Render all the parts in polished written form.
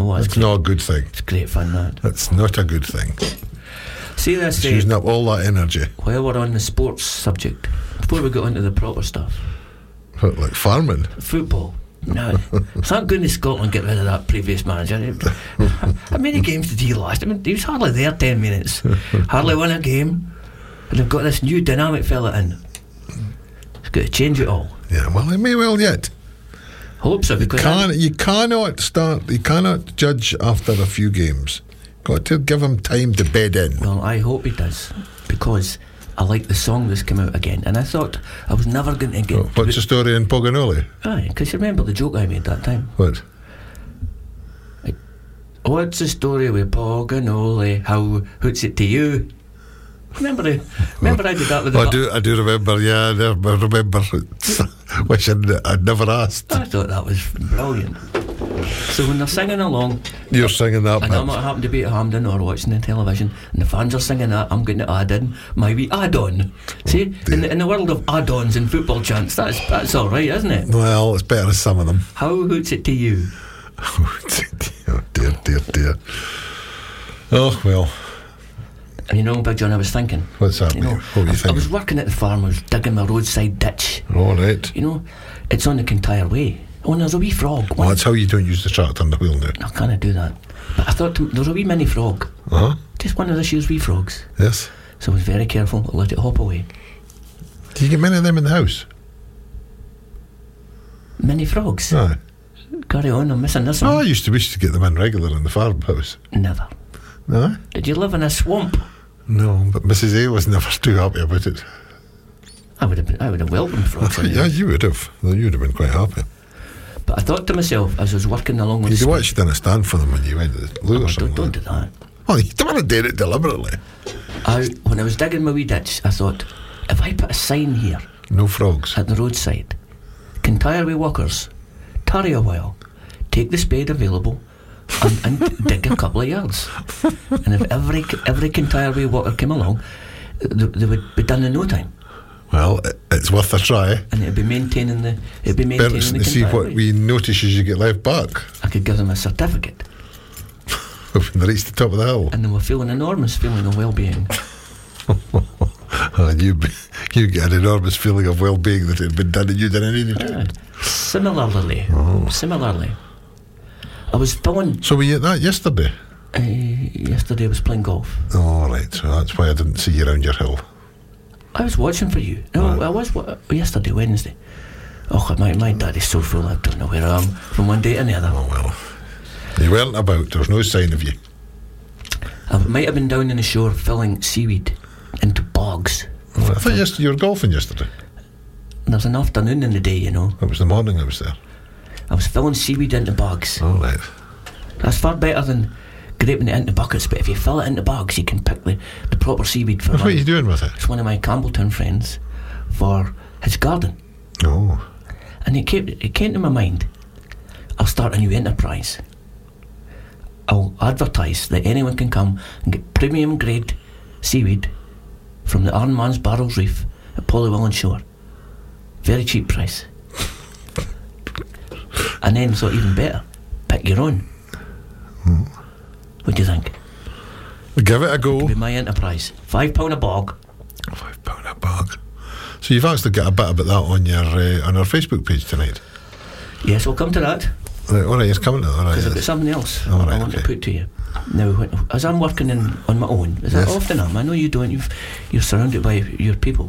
Oh, It's not a good thing. It's great fun, that. It's not a good thing. See this, It's using up all that energy. while we're on the sports subject, before we get onto the proper stuff, What, like farming? football. No, thank goodness Scotland get rid of that previous manager. How many games did he last? I mean, he was hardly there 10 minutes. Hardly won a game. And they've got this new dynamic fella in. It's got to change it all. Yeah, well, it may well yet. Hope so, because You cannot judge after a few games. Got to give him time to bed in. well, I hope he does, because I like the song that's come out again, and I thought I was never going to get. What's the story in Poganoli? Aye, because you remember the joke I made that time. What? What's the story with Poganoli? How hoots it to you? Remember I did that with the. I do remember. Yeah, I remember. Wishing I'd never asked. I thought that was brilliant. So when they're singing along, You're singing that, and I might happen to be at Hampden or watching the television, and the fans are singing that, I'm going to add in my wee add-on. See, in the world of add-ons and football chants, that's all right, isn't it? Well, it's better as some of them. How hoots it to you? Oh dear. Oh well. And you know, Big John, I was thinking. What's that? You know, What were you I thinking? was working at the farm. I was digging my roadside ditch. All right. You know, it's on the Kintyre Way. Oh, and there's a wee frog. Well, that's how you don't use the tractor and the wheel now. I can't do that. But I thought there's a wee mini frog. Uh-huh. Just one of this year's wee frogs. Yes. So I was very careful. I let it hop away. Do you get many of them in the house? Mini frogs. Aye. Carry on, I'm missing this Oh, I one. used to wish to get them in regular in the farmhouse. Never. No? Did you live in a swamp? No, but Mrs. A was never too happy about it. I would have welcomed frogs in Yeah, there. you would have. You would have been quite happy. But I thought to myself, as I was working along with You watched in a stand for them when you went to the loo or something. don't do that. Oh, you don't want to do it deliberately. When I was digging my wee ditch, I thought, if I put a sign here No frogs. at the roadside, Kintyre Way walkers, tarry a while, take the spade available, and dig a couple of yards. And if every Kintyre Way walker came along, they would be done in no time. Well, it's worth a try. And it'd be maintaining the Better to see Kintyre what Way. wee notices you get left back I could give them a certificate, when they reach the top of the hill. and they were feeling an enormous feeling of well-being. And you get an enormous feeling of well-being that it had been done and you didn't need to do it. Similarly, I was filling. So were you at that yesterday? Yesterday I was playing golf. Oh, right. So that's why I didn't see you around your hill. I was watching for you. No, I was yesterday, Wednesday. Oh, my dad is so full. I don't know where I am from one day to the other. Oh, well. You weren't about. There was no sign of you. I might have been down in the shore filling seaweed into bogs. Oh, I thought you were golfing yesterday. There's an afternoon in the day, you know. It was the morning I was there. I was filling seaweed into bogs. All right. That's far better than graping it into buckets, but if you fill it into bags, you can pick the proper seaweed for What are money. you doing with it? It's one of my Campbelltown friends for his garden. Oh. And it came to my mind, I'll start a new enterprise. I'll advertise that anyone can come and get premium grade seaweed from the Ironman's Barrels Reef at Polywillan Shore. Very cheap price. And then, so even better, pick your own. What do you think? Give it a go. It'll be my enterprise. £5 a bog. £5 a bag. So you've actually got a bit about that on your on our Facebook page tonight. Yes, we'll come to that, Right, all right, it's coming to that. All right, because I've got yes. something else All right, I want to okay. put to you. Now, as I'm working on my own, as Yes. I often am, I know you don't, you're surrounded by your people.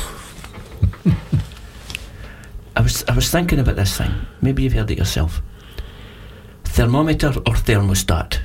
I was thinking about this thing. Maybe you've heard it yourself. Thermometer or thermostat?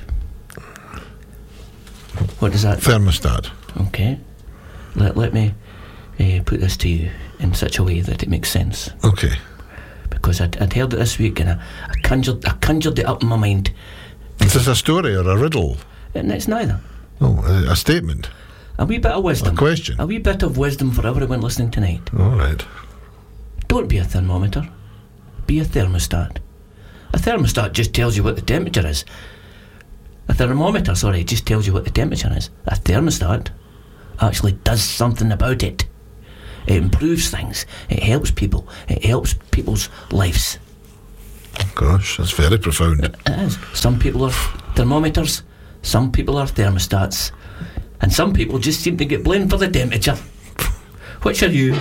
What does that? Thermostat. Okay. Let me put this to you in such a way that it makes sense. Okay. Because I'd heard it this week, and I conjured it up in my mind. Is this a story or a riddle? And it's neither. Oh, a statement. A wee bit of wisdom. A question. A wee bit of wisdom for everyone listening tonight. All right. Don't be a thermometer. Be a thermostat. A thermostat just tells you what the temperature is. A thermometer, just tells you what the temperature is. A thermostat actually does something about it. It improves things. It helps people. It helps people's lives. Gosh, that's very profound. It is. Some people are thermometers, some people are thermostats, and some people just seem to get blamed for the temperature. Which are you?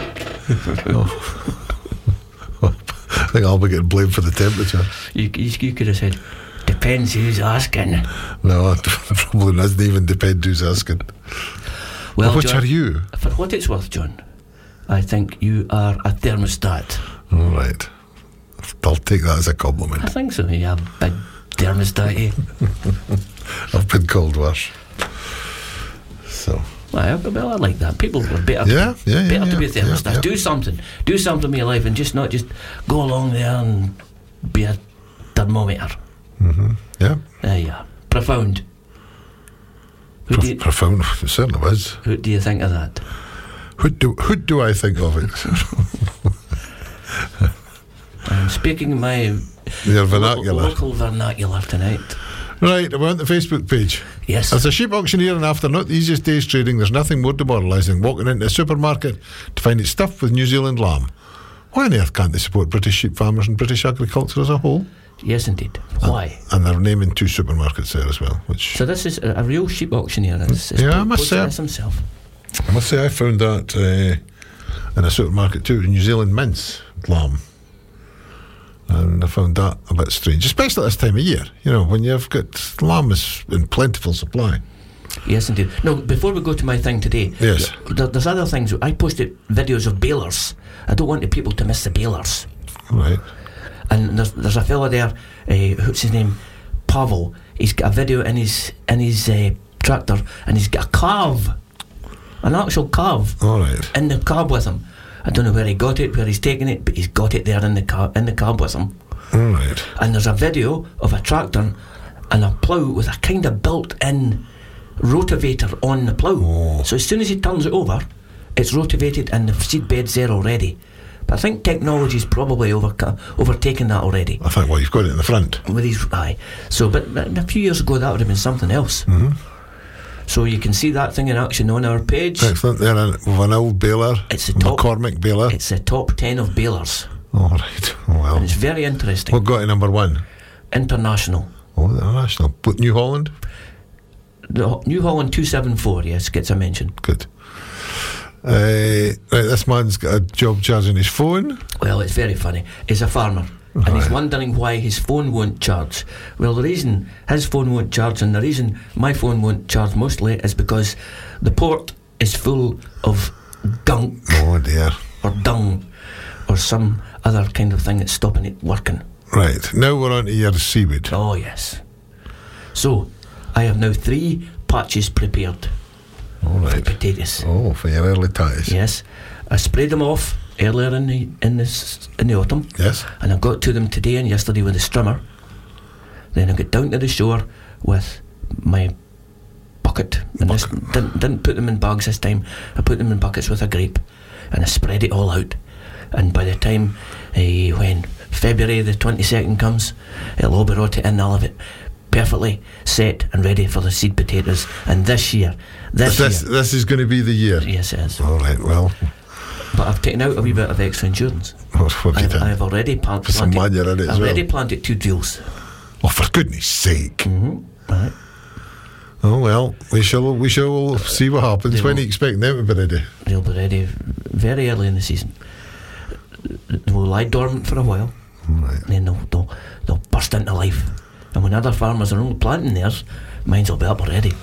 I think I'll be getting blamed for the temperature. You could have said, depends who's asking. No, it probably doesn't even depend who's asking. Well, which John, are you? For what it's worth, John, I think you are a thermostat. All right. I'll take that as a I compliment. think so. You have big thermostat, eh? I've been called worse. So. Well, I like that. People are better. Yeah, better to be a thermostat. yeah. Do something with your life, and not just go along there and be a thermometer. Mm-hmm. Yeah. There you are. Profound. Profound. It certainly was. Who do you think of that? Who do I think of it? I'm speaking my Your vernacular. local vernacular tonight. Right, we're on the Facebook page. Yes. As a sheep auctioneer, and after not the easiest days trading, there's nothing more demoralising walking into a supermarket to find it stuffed with New Zealand lamb. Why on earth can't they support British sheep farmers and British agriculture as a whole? Yes, indeed. Why? And they're naming 2 supermarkets there as well. Which So this is a real sheep auctioneer. I must say. Himself. I must say, I found that in a supermarket too, New Zealand mince lamb. And I found that a bit strange, especially this time of year, when you've got lamb is in plentiful supply. Yes, indeed. No, before we go to my thing today, Yes. There's other things. I posted videos of balers. I don't want the people to miss the balers. Right. And there's a fella there, what's his name? Pavel. He's got a video in his tractor, and he's got a calf, an actual calf, All right. in the cab with him. I don't know where he got it, where he's taking it, but he's got it there in the cab with him. All right. And there's a video of a tractor and a plough with a kind of built-in rotavator on the plough. Oh. So as soon as he turns it over, it's rotavated and the seed bed's there already. But I think technology's probably overtaken that already. I think, you've got it in the front. With his eye. So, but a few years ago, that would have been something else. Mm-hmm. So you can see that thing in action on our page. Excellent. There, with an old baler. It's the top. McCormick baler. It's the top 10 of balers. All right. Oh, well. And it's very interesting. What got to number 1? International. Oh, international. New Holland? The New Holland 274, yes, gets a mention. Good. Right, this man's got a job charging his phone. Well, it's very funny. He's a farmer. And he's wondering why his phone won't charge. Well, the reason his phone won't charge and the reason my phone won't charge mostly is because the port is full of gunk Oh dear. or dung or some other kind of thing that's stopping it working. Right, now we're on to your seaweed. Oh, yes. So, I have now 3 patches prepared All for right. potatoes. Oh, for your early ties. Yes. I sprayed them off earlier in the autumn. Yes. And I got to them today and yesterday with a strimmer. Then I got down to the shore with my bucket. And this, didn't put them in bags this time. I put them in buckets with a grape. And I spread it all out. And by the time when February the 22nd comes, it'll all be rotted in, all of it perfectly set and ready for the seed potatoes. And this year, This is going to be the year. yes it is. All right, well. But I've taken out a wee bit of extra insurance. What have you done? I've already planted. Some manure in it as already well. planted 2 drills. Oh, for goodness sake. Right. Oh well, we shall see what happens. When are you expecting them to be ready? They'll be ready very early in the season. They will lie dormant for a while. Right. Then they'll burst into life. And when other farmers are only planting theirs, mine will be up already.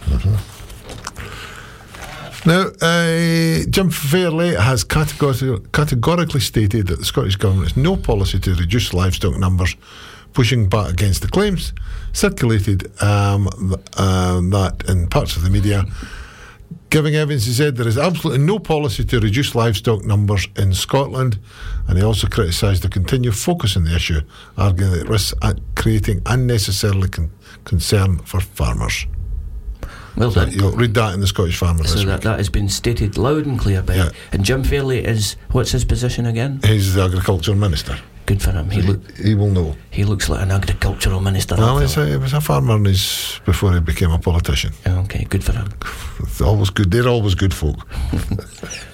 Now, Jim Fairley has categorically stated that the Scottish Government has no policy to reduce livestock numbers, pushing back against the claims circulated that in parts of the media. Giving evidence, he said there is absolutely no policy to reduce livestock numbers in Scotland, and he also criticised the continued focus on the issue, arguing that it risks creating unnecessarily concern for farmers. Well So done. you'll read that in the Scottish Farmer this So week. that has been stated loud and clear by Yeah. And Jim Fairley is, what's his position again? He's the Agriculture Minister. Good for him. He will know. He looks like an agricultural minister. Well, that fella. he was a farmer before he became a politician. Okay, good for him. It's always good. They're always good folk.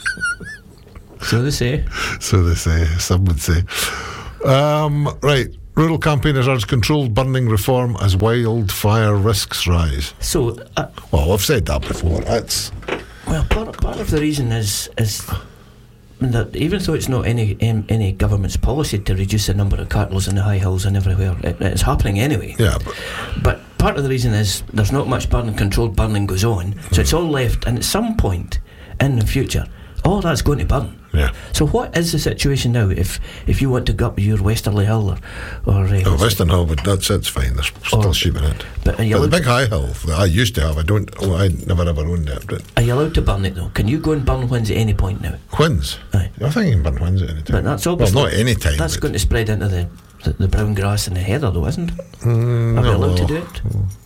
So they say. So they say. Some would say. Right. Rural campaigners urge controlled burning reform as wildfire risks rise. So, Well, I've said that before. That's well, part of the reason is that even though it's not any government's policy to reduce the number of cartels in the high hills and everywhere, it's happening anyway. yeah. But part of the reason is there's not much controlled burning goes on, so it's all left, and at some point in the future, all that's going to burn. Yeah. So what is the situation now if you want to go up your Westerly Hill or Western Hill, but that's fine. There's still sheep in it. But are you But the allowed, big high hill that I used to have, I never ever owned it. But are you allowed to burn it though? Can you go and burn Whins at any point now? Whins? Aye. I think you can burn Whins at any time. But that's well, obviously not any time. that's but going to spread into the brown grass and the heather though, isn't it? Are we allowed to do it?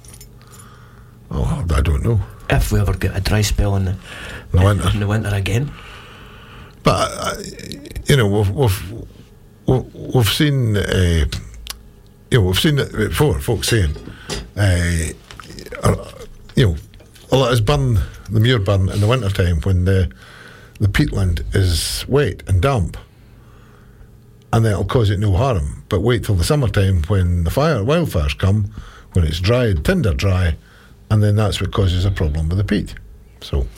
Oh, I don't know. If we ever get a dry spell in the winter again. But we've seen we've seen it before. Folks saying, a lot is burn the muir burn in the winter time when the peatland is wet and damp, and then it'll cause it no harm. But wait till the summertime when the wildfires come, when it's dry, tinder dry, and then that's what causes a problem with the peat. So.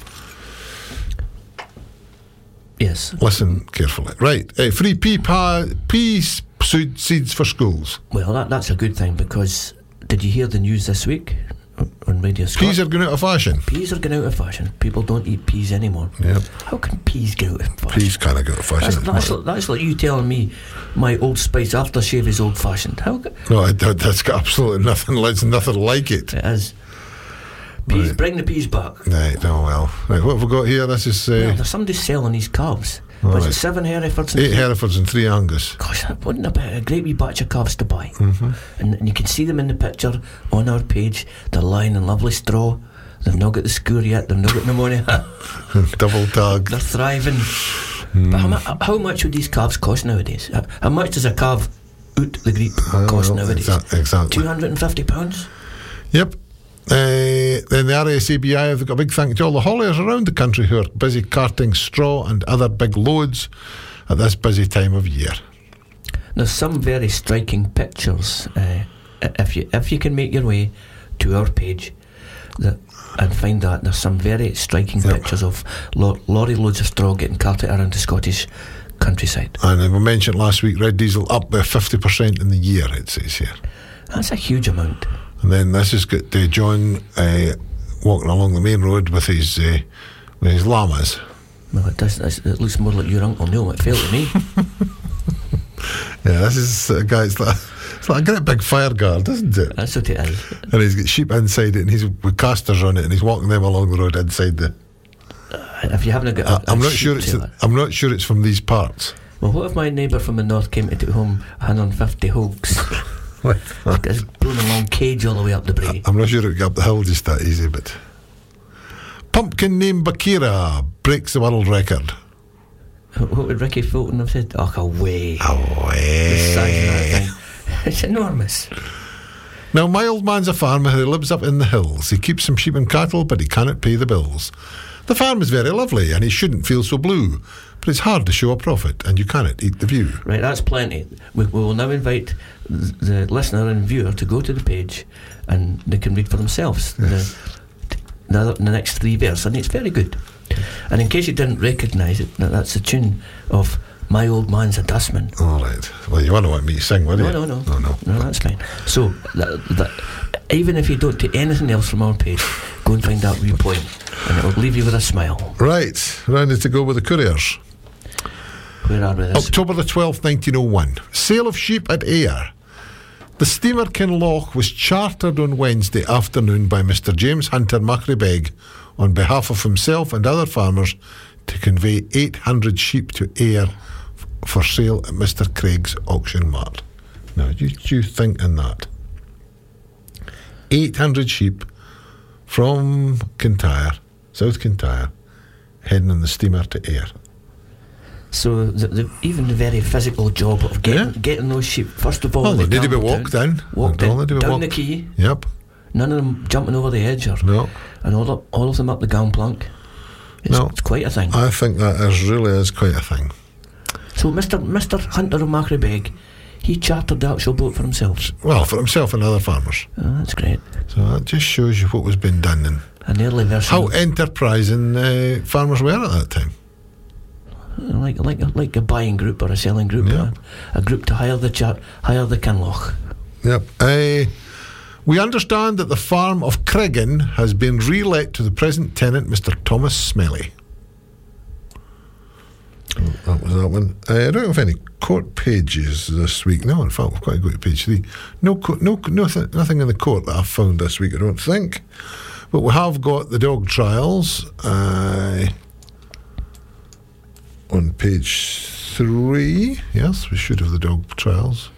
Yes. Listen carefully. Right. Free pea seeds for schools. Well, that's a good thing, because did you hear the news this week on Radio Scott? Peas are going out of fashion. Peas are going out of fashion. People don't eat peas anymore. Yep. How can peas get out of fashion? Peas kind of go out of fashion. That's like you telling me my Old Spice aftershave is old fashioned. No, that's got absolutely nothing like it. It is. Peas, Right. bring the peas back. Right, oh well. Right, what have we got here? This is Well, there's somebody selling these calves. All Was right. it 7 Herefords and 8 Herefords and 3 Angus. Gosh, that wouldn't have been a great wee batch of calves to buy. Mm-hmm. And you can see them in the picture on our page. They're lying in lovely straw. They've not got the scour yet. They've not got pneumonia. Double tag. They're thriving. But how much would these calves cost nowadays? How much does a calf out the Greek cost nowadays? Exactly. £250? Yep. Then the RSABI have got a big thank you to all the hauliers around the country who are busy carting straw and other big loads at this busy time of year. There's some very striking pictures. If you can make your way to our page and find that, there's some very striking pictures of lorry loads of straw getting carted around the Scottish countryside. And we mentioned last week red diesel up by 50% in the year, it says here. That's a huge amount. And then this has got John walking along the main road with his llamas. Well, it does. It looks more like your Uncle Neil. It felt to me. Yeah, this is a guy. It's like a great big fire guard, isn't it? That's what it is. And he's got sheep inside it, and he's with casters on it, and he's walking them along the road inside the. If you haven't got, I'm not sure it's from these parts. Well, what if my neighbour from the north came to take home 150 hogs? It's blown a long cage all the way up the brae. I'm not sure it would get up the hill just that easy, but pumpkin named Bakira breaks the world record. What would Ricky Fulton have said? Oh, away. The Away. size of that thing. It's enormous. Now, my old man's a farmer who lives up in the hills. He keeps some sheep and cattle, but he cannot pay the bills. The farm is very lovely, and he shouldn't feel so blue. But it's hard to show a profit, and you cannot eat the view. Right, that's plenty. We will now invite the listener and viewer to go to the page, and they can read for themselves the next 3 verses, and it's very good. And in case you didn't recognise it, that's the tune of My Old Man's a Dustman. All right. Well, you wouldn't want me to sing, would you? No. No, That's fine. So, even if you don't take anything else from our page, go and find that viewpoint, and it will leave you with a smile. Right. Ready to go with the couriers. Where are we this? October the 12th, 1901. Sale of sheep at Ayr. The steamer Kinloch was chartered on Wednesday afternoon by Mr. James Hunter Macrabeg on behalf of himself and other farmers to convey 800 sheep to Ayr for sale at Mr. Craig's auction mart. Now, do you think in that? 800 sheep from Kintyre, South Kintyre, heading on the steamer to Ayr. So even the very physical job of getting those sheep, first of all, Well, they need to be walked in. Down the quay. Yep. None of them jumping over the edge, and all of them up the gangplank. It's quite a thing. I think that really is quite a thing. So Mr. Hunter of Macrabeg, He chartered the actual boat for himself. Well, for himself and other farmers. Oh, that's great. So that just shows you what was being done then. An early version. How enterprising farmers were at that time. Like a buying group or a selling group. Yeah. A group to hire the Kinloch. Yep. We understand that the farm of Cregan has been re-let to the present tenant, Mr. Thomas Smelly. Oh, that was that one. I don't have any court pages this week. No, in fact, we've got to go to page 3. Nothing in the court that I've found this week, I don't think. But we have got the dog trials on page 3. Yes, we should have the dog trials.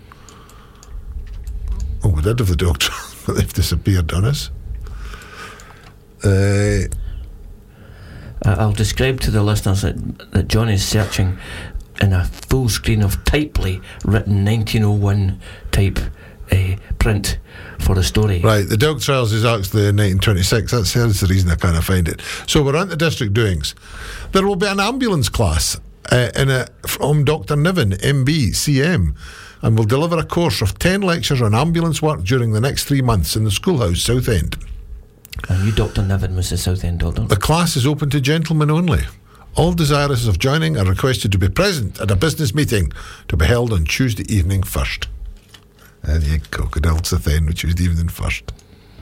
Oh, we did have the dog trials, but they've disappeared on us. I'll describe to the listeners that John is searching in a full screen of typely written 1901 type print for the story. Right, the dog trials is actually in 1926. That's the reason I can't find it. So we're on to district doings. There will be an ambulance class from Dr. Niven, MB, CM, and will deliver a course of 10 lectures on ambulance work during the next 3 months in the Schoolhouse, Southend. And you, Dr. Niven, was the Southend doctor? The class is open to gentlemen only. All desirous of joining are requested to be present at a business meeting to be held on Tuesday evening first. There you go, good old Southend, Tuesday evening first.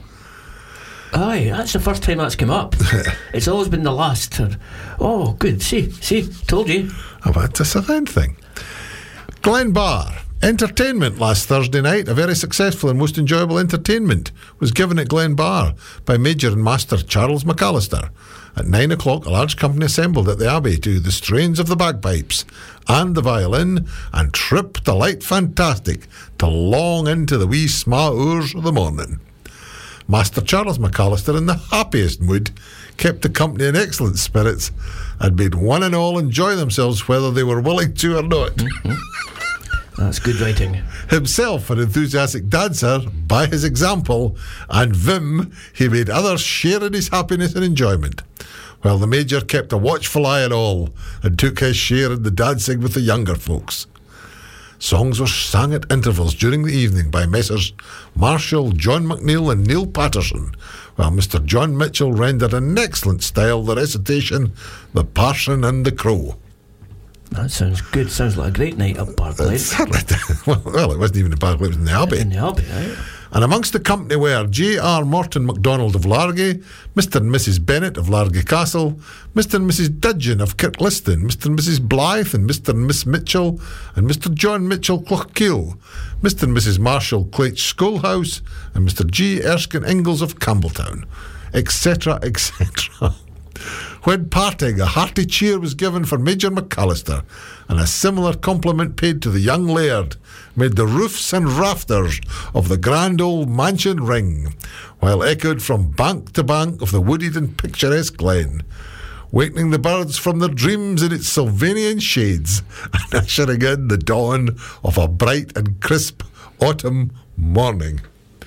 Aye, that's the first time that's come up. It's always been the last. Oh, good. See, told you. Oh, that's a Southend thing. Glen Bar. Entertainment last Thursday night, a very successful and most enjoyable entertainment, was given at Glen Bar by Major and Master Charles McAllister. At 9 o'clock, a large company assembled at the Abbey to the strains of the bagpipes and the violin and trip the light fantastic till long into the wee sma' hours of the morning. Master Charles McAllister, in the happiest mood, kept the company in excellent spirits and made one and all enjoy themselves whether they were willing to or not. Mm-hmm. That's good writing. Himself an enthusiastic dancer by his example, and vim, he made others share in his happiness and enjoyment, while the Major kept a watchful eye on all and took his share in the dancing with the younger folks. Songs were sang at intervals during the evening by Messrs. Marshall, John McNeill and Neil Patterson, while Mr. John Mitchell rendered in excellent style the recitation, The Parson and the Crow. That sounds good. Sounds like a great night up Barclay. Well, it wasn't even in Barclay, it was in the Abbey. In the Abbey, right? And amongst the company were J.R. Morton MacDonald of Largy, Mr. and Mrs. Bennett of Largy Castle, Mr. and Mrs. Dudgeon of Kirkliston, Mr. and Mrs. Blythe, and Mr. and Miss Mitchell, and Mr. John Mitchell Clough-Kiel, Mr. and Mrs. Marshall Claich Schoolhouse, and Mr. G. Erskine Ingalls of Campbelltown, etc., etc. When parting, a hearty cheer was given for Major McAllister, and a similar compliment paid to the young laird made the roofs and rafters of the grand old mansion ring, while echoed from bank to bank of the wooded and picturesque glen, wakening the birds from their dreams in its Sylvanian shades, and ushering in the dawn of a bright and crisp autumn morning.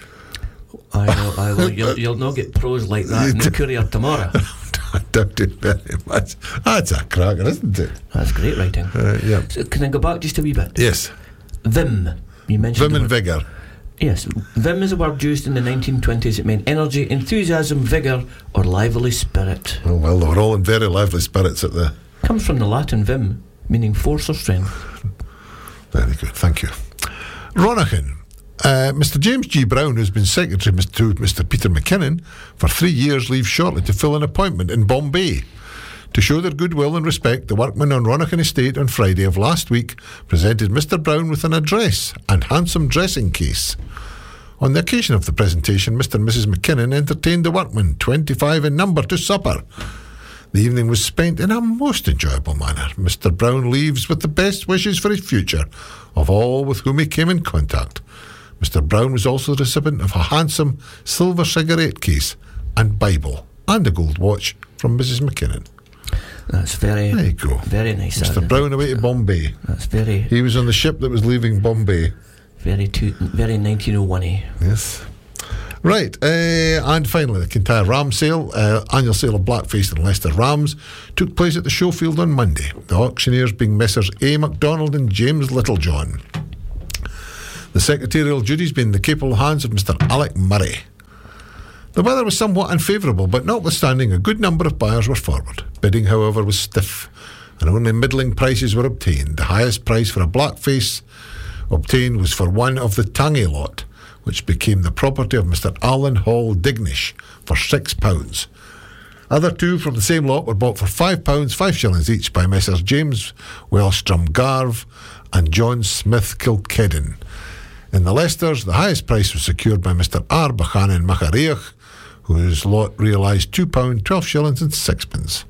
I will. You'll not get prose like that in the Courier tomorrow. I doubt it very much. That's a cracker, isn't it? That's great writing. Yeah. So can I go back just a wee bit? Yes. Vim. You mentioned Vim and vigour. Yes. Vim is a word used in the 1920s. It meant energy, enthusiasm, vigour, or lively spirit. Oh, well, they were all in very lively spirits at the... Comes from the Latin vim, meaning force or strength. Very good, thank you. Ronaghan. Mr. James G. Brown, who's been secretary to Mr. Peter McKinnon for 3 years, leaves shortly to fill an appointment in Bombay. To show their goodwill and respect, the workmen on Ronaghan Estate on Friday of last week presented Mr. Brown with an address and handsome dressing case. On the occasion of the presentation, Mr. and Mrs. McKinnon entertained the workmen, 25 in number, to supper. The evening was spent in a most enjoyable manner. Mr. Brown leaves with the best wishes for his future of all with whom he came in contact. Mr. Brown was also the recipient of a handsome silver cigarette case and Bible and a gold watch from Mrs. McKinnon. That's very... There you go. Very nice. Mr. Brown away to Bombay. That's very... He was on the ship that was leaving Bombay. Very 1901-y. Yes. Right, and finally, the Kintyre Ram sale, annual sale of Blackfaced and Leicester Rams, took place at the Showfield on Monday, the auctioneers being Messrs. A. MacDonald and James Littlejohn. the secretarial duties being in the capable hands of Mr. Alec Murray. The weather was somewhat unfavourable, but notwithstanding, a good number of buyers were forward. Bidding, however, was stiff, and only middling prices were obtained. The highest price for a blackface obtained was for one of the Tangy lot, which became the property of Mr. Alan Hall Dignish for £6. Other two from the same lot were bought for £5, 5 shillings each by Messrs. James Wellstrom Garve and John Smith Kilkedden. In the Leicesters, the highest price was secured by Mr. R. Buchanan Macariach, whose lot realised £2, 12 shillings and 6 pence.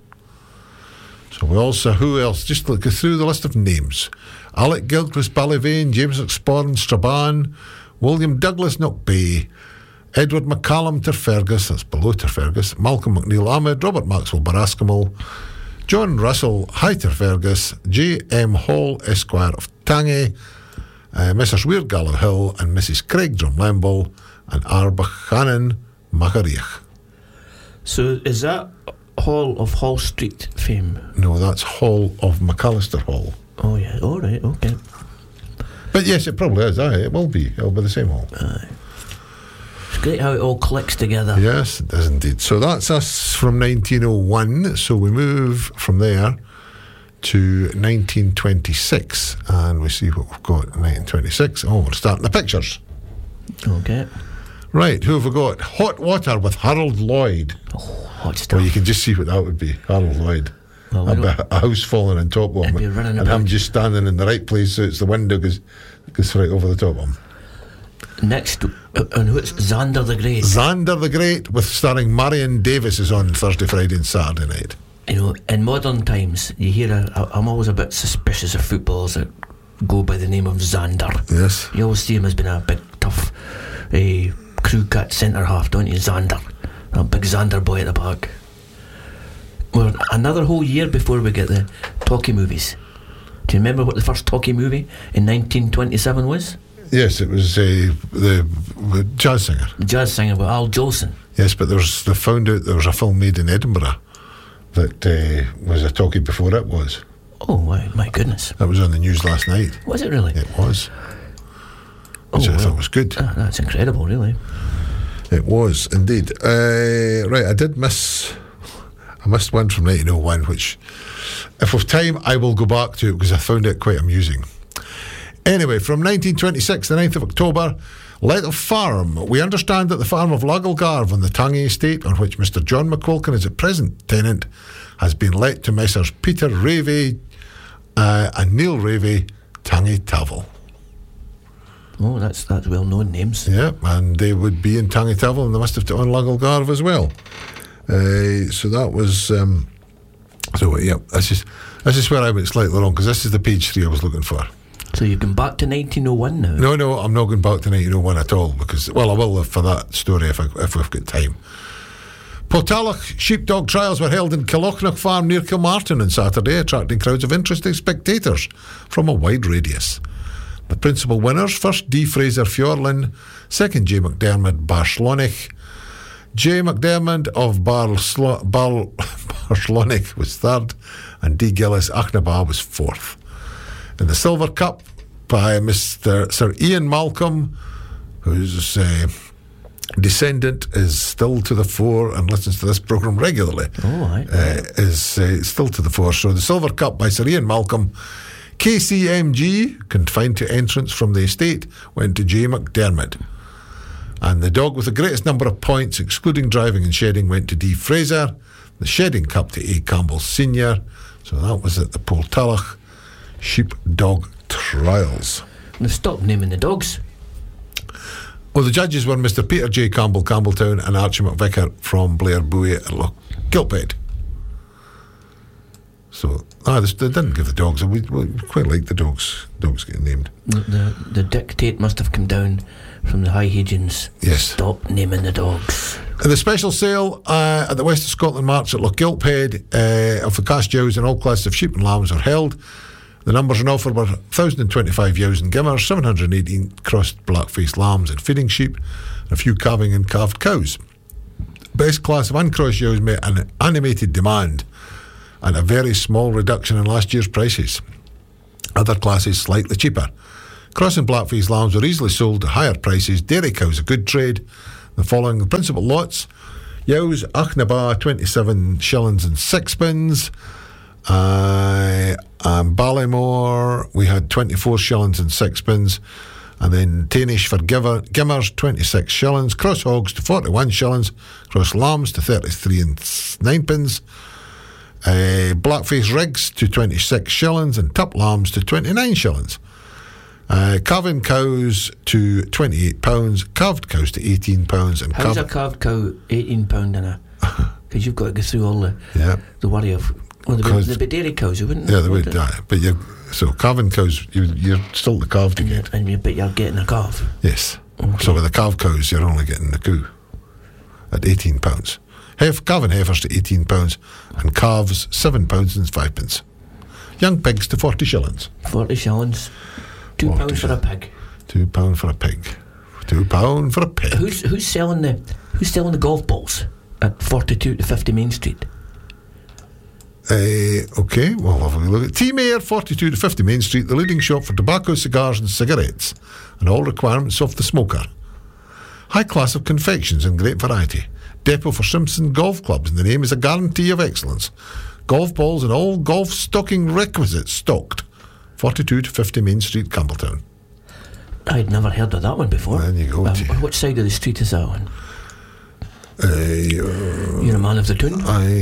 So we also, who else? Just look through the list of names. Alec Gilchrist Ballyvane, James McSporran Strabane, William Douglas Knockbay, Edward McCallum Terfergus, that's below Terfergus, Malcolm McNeil Ahmed, Robert Maxwell Barascamal, John Russell High Terfergus, J. M. Hall Esquire of Tangy, Messrs. Weir Gallow Hill and Mrs. Craig Drumlemble and R. Buchanan Macariach. So is that Hall of Hall Street fame? No, that's Hall of McAllister Hall. Oh yeah, all right, okay. But yes, it probably is. Aye, it will be. It'll be the same hall. Aye. It's great how it all clicks together. Yes, it is indeed. So that's us from 1901. So we move from there to 1926, and we see what we've got in 1926. Oh, we're starting the pictures. Okay. Right, who have we got? Hot Water with Harold Lloyd. Oh, hot stuff. Well, you can just see what that would be. Harold Lloyd. Well, A house falling on top of him, be running and about. him just standing in the right place, so it's the window goes right over the top of him. Next, and who's Xander the Great? Xander the Great, with starring Marion Davis, is on Thursday, Friday, and Saturday night. You know, in modern times, you hear I'm always a bit suspicious of footballers that go by the name of Xander. Yes. You always see him as being a big, tough crew cut centre half, don't you? Xander. A big Xander boy at the back. We're another whole year before we get the talkie movies. Do you remember what the first talkie movie in 1927 was? Yes, it was the jazz singer. The jazz singer with Al Jolson. Yes, but they found out there was a film made in Edinburgh that was a talkie before it was. Oh, my goodness. That was on the news last night. Was it really? It was. Which I thought was good. That's incredible, really. It was, indeed. Right, I missed one from 1901, which, if with time, I will go back to it because I found it quite amusing. Anyway, from 1926, the 9th of October, let of farm. We understand that the farm of Lagalgarve on the Tangy estate, on which Mr. John McQuilkin is at present tenant, has been let to Messrs. Peter Ravey and Neil Ravey, Tangy Tavel. Oh, that's well-known names. Yeah, and they would be in Tangy Tavel, and they must have to on Lagalgarve as well. So that was. This is where I went slightly wrong, because this is the page 3 I was looking for. So you've gone back to 1901 now? No, I'm not going back to 1901 at all, because, well, I will for that story if we've got time. Portalloch sheepdog trials were held in Killochnock Farm near Kilmartin on Saturday, attracting crowds of interested spectators from a wide radius. The principal winners: first D. Fraser Fjorlin, second J. McDermott Barslonich. J. McDermott of Barslonich was third, and D. Gillis Achnabah was fourth. In the Silver Cup, by Mr. Sir Ian Malcolm, whose descendant is still to the fore and listens to this programme regularly. Is still to the fore. So the Silver Cup by Sir Ian Malcolm. KCMG, confined to entrance from the estate, went to J. McDermott. And the dog with the greatest number of points, excluding driving and shedding, went to D. Fraser. The Shedding Cup to A. Campbell Senior. So that was at the Portalloch Sheepdog Trials. Now stop naming the dogs. Well, the judges were Mr. Peter J. Campbell, Campbelltown, and Archie McVicker from Blair Bowie at Kilphead. So, they didn't give the dogs. We quite like the dogs getting named. The dictate must have come down from the High Hadrians. Yes. Stop naming the dogs. The special sale at the West of Scotland March at Lochgilphead of the cast ewes and all classes of sheep and lambs are held. The numbers on offer were 1,025 ewes and gimmers, 718 crossed black-faced lambs and feeding sheep, and a few calving and calved cows. Best class of uncrossed ewes met an animated demand and a very small reduction in last year's prices. Other classes slightly cheaper. Cross and Blackface lambs were easily sold at higher prices. Dairy cows a good trade. The following principal lots: Yows, Achnaba, 27 shillings and sixpence. And Ballymore, we had 24 shillings and sixpence. And then Tainish for Gimmers, 26 shillings. Cross hogs to 41 shillings. Cross lambs to 33 and 9pence. Blackface rigs to 26 shillings. And tup lambs to 29 shillings. Calving cows to £28. Calved cows to £18. And how's a calved cow £18 in a? Because you've got to go through all the worry of. Well, there'd be dairy cows, you wouldn't? Yeah, they would. But so calving cows, you're still the calf to get. But you're getting a calf. Yes. Okay. So with the calf cows, you're only getting the coo at £18. Calving heifers to £18, and calves £7 and 5pence. Young pigs to 40 shillings. 40 shillings. £2 for a pig. £2 for a pig. £2 for a pig. Who's selling the golf balls at 42 to 50 Main Street? Okay, well, have a look at T-Mayor, 42 to 50 Main Street, the leading shop for tobacco, cigars and cigarettes, and all requirements of the smoker. High class of confections and great variety. Depot for Simpson Golf Clubs, and the name is a guarantee of excellence. Golf balls and all golf stocking requisites stocked. 42 to 50 Main Street, Campbelltown. I'd never heard of that one before. There you go. Which side of the street is that on? You're a man of the tune.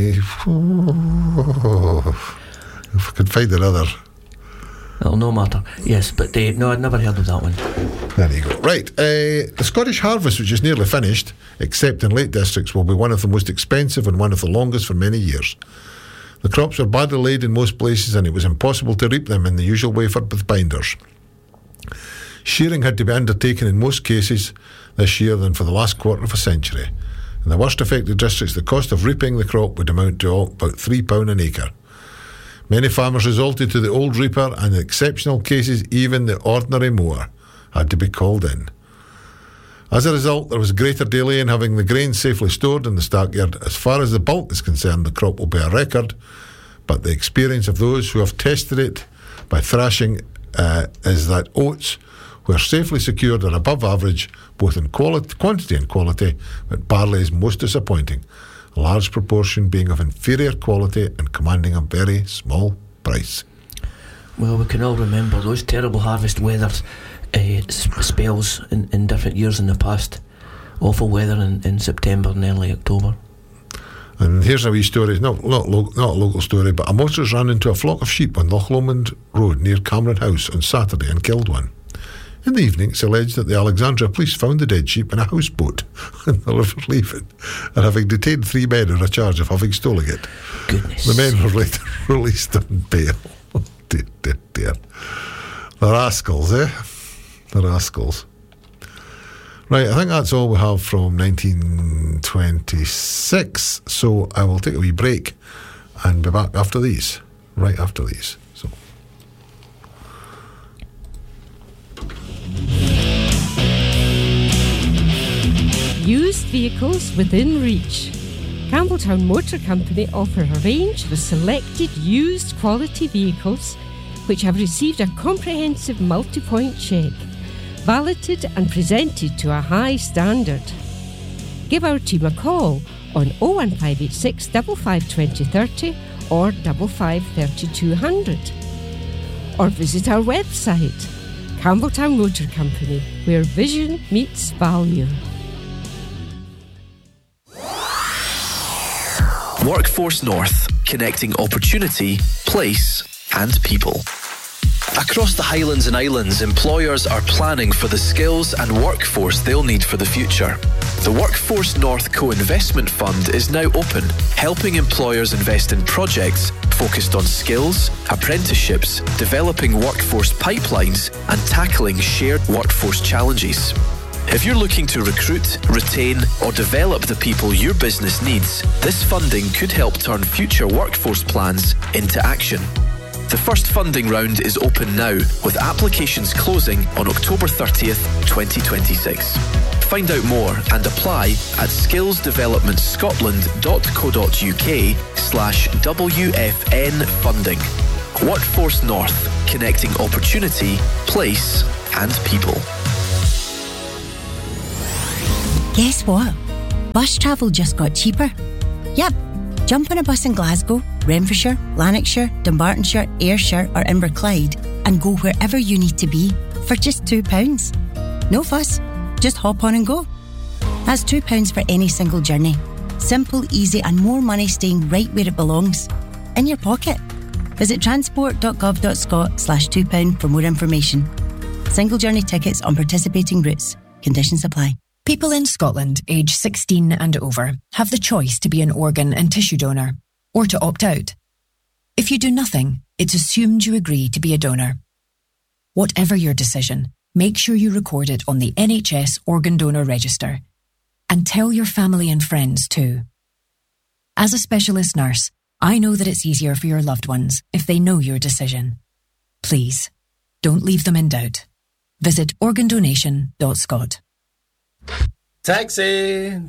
If I could find another. It'll no matter. Yes, but no, I'd never heard of that one. There you go. Right, the Scottish harvest, which is nearly finished, except in Lake Districts, will be one of the most expensive and one of the longest for many years. The crops were badly laid in most places, and it was impossible to reap them in the usual way with binders. Shearing had to be undertaken in most cases this year than for the last quarter of a century. In the worst affected districts, the cost of reaping the crop would amount to about £3 an acre. Many farmers resorted to the old reaper, and in exceptional cases, even the ordinary mower had to be called in. As a result, there was a greater delay in having the grain safely stored in the stackyard. As far as the bulk is concerned, the crop will be a record, but the experience of those who have tested it by thrashing is that oats were safely secured are above average, both in quantity and quality, but barley is most disappointing, a large proportion being of inferior quality and commanding a very small price. Well, we can all remember those terrible harvest weather spells in different years in the past. Awful weather in September and early October. And here's a wee story, not a local story, but a motorist ran into a flock of sheep on Loch Lomond Road near Cameron House on Saturday and killed one. In the evening, it's alleged that the Alexandria police found the dead sheep in a houseboat in the River Leven, and having detained 3 men on a charge of having stolen it. Goodness. The men were later released on bail. Dear. The rascals, eh? The rascals. Right, I think that's all we have from 1926, so I will take a wee break and be back after these, right after these. So. Used vehicles within reach. Campbelltown Motor Company offer a range of selected used quality vehicles which have received a comprehensive multi-point check, validated and presented to a high standard. Give our team a call on 01586 55 20 30 or 55 3200, or visit our website, Campbelltown Motor Company, where vision meets value. Workforce North, connecting opportunity, place and people. Across the Highlands and Islands, employers are planning for the skills and workforce they'll need for the future. The Workforce North Co-Investment Fund is now open, helping employers invest in projects focused on skills, apprenticeships, developing workforce pipelines, and tackling shared workforce challenges. If you're looking to recruit, retain, or develop the people your business needs, this funding could help turn future workforce plans into action. The first funding round is open now, with applications closing on October 30th, 2026. Find out more and apply at skillsdevelopmentscotland.co.uk/WFN funding. Workforce North, connecting opportunity, place and people. Guess what? Bus travel just got cheaper. Yep, jump on a bus in Glasgow, Renfrewshire, Lanarkshire, Dumbartonshire, Ayrshire or Inverclyde and go wherever you need to be for just £2. No fuss, just hop on and go. That's £2 for any single journey. Simple, easy and more money staying right where it belongs. In your pocket. Visit transport.gov.scot/£2 for more information. Single journey tickets on participating routes. Conditions apply. People in Scotland aged 16 and over have the choice to be an organ and tissue donor or to opt out. If you do nothing, it's assumed you agree to be a donor. Whatever your decision, make sure you record it on the NHS Organ Donor Register and tell your family and friends too. As a specialist nurse, I know that it's easier for your loved ones if they know your decision. Please, don't leave them in doubt. Visit organdonation.scot. Taxi!